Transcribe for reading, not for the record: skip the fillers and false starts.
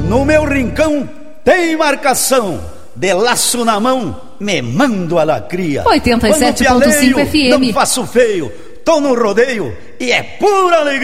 No meu rincão tem marcação, de laço na mão, me mando a lacria. 87.5 FM. Não faço feio, tô no rodeio e é pura alegria.